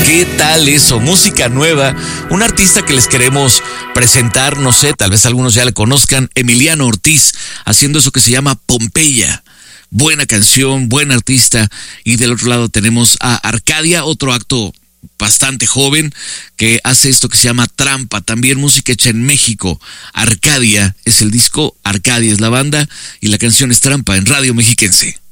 ¿Qué tal eso? Música nueva, un artista que les queremos presentar, no sé, tal vez algunos ya le conozcan, Emiliano Ortiz, haciendo eso que se llama Pompeya. Buena canción, buen artista. Y del otro lado tenemos a Arcadia, otro acto bastante joven que hace esto que se llama Trampa, también música hecha en México. Arcadia es el disco, Arcadia es la banda y la canción es Trampa en Radio Mexiquense.